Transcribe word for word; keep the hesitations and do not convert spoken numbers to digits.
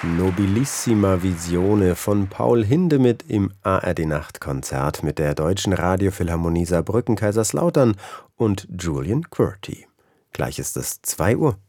Nobilissima Visione von Paul Hindemith im A R D-Nachtkonzert mit der Deutschen Radiophilharmonie Saarbrücken-Kaiserslautern und Julian Quirty. Gleich ist es zwei Uhr.